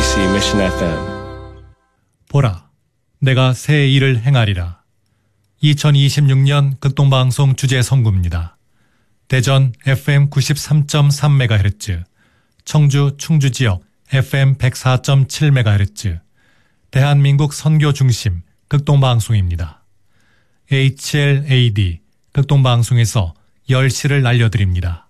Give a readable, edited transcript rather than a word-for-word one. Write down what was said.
KBC Mission FM. 보라, 내가 새 일을 행하리라. 2026년 극동방송 주제 선구입니다. 대전 FM 93.3MHz, 청주 충주 지역 FM 104.7MHz, 대한민국 선교 중심 극동방송입니다. HLAD 극동방송에서 10시를 알려드립니다.